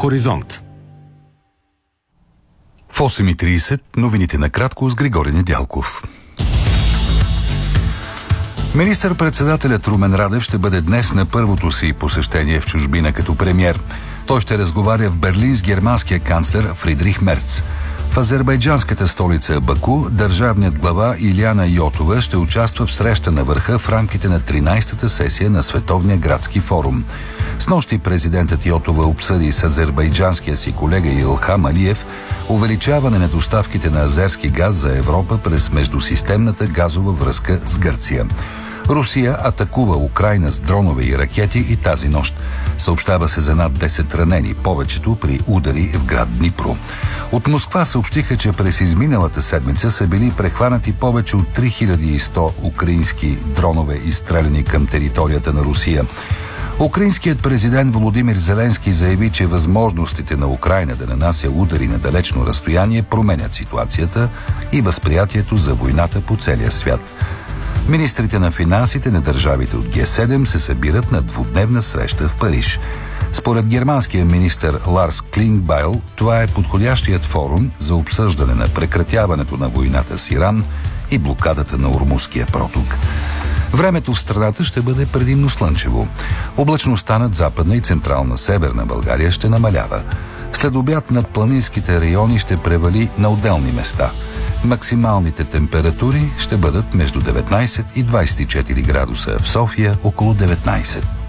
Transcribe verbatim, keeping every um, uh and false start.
Хоризонт. В осем и тридесет новините накратко с Григорий Недялков. Министър-председателят Румен Радев ще бъде днес на първото си посещение в чужбина като премиер. Той ще разговаря в Берлин с германския канцлер Фридрих Мерц. В азербайджанската столица Баку държавният глава Илияна Йотова ще участва в среща на върха в рамките на тринадесетата сесия на Световния градски форум. Снощи президентът Йотова обсъди с азербайджанския си колега Илхам Алиев увеличаване на доставките на азерски газ за Европа през междусистемната газова връзка с Гърция. Русия атакува Украйна с дронове и ракети и тази нощ. Съобщава се за над десет ранени, повечето при удари в град Днипро. От Москва съобщиха, че през изминалата седмица са били прехванати повече от три хиляди и сто украински дронове, изстреляни към територията на Русия. Украинският президент Володимир Зеленски заяви, че възможностите на Украйна да нанася удари на далечно разстояние променят ситуацията и възприятието за войната по целия свят. Министрите на финансите на държавите от Ге седем се събират на двудневна среща в Париж. Според германския министър Ларс Клингбайл, това е подходящият форум за обсъждане на прекратяването на войната с Иран и блокадата на Ормузския проток. Времето в страната ще бъде предимно слънчево. Облачността над западна и централна северна България ще намалява. След обяд над планинските райони ще превали на отделни места. Максималните температури ще бъдат между деветнадесет и двадесет и четири градуса, в София около деветнадесет.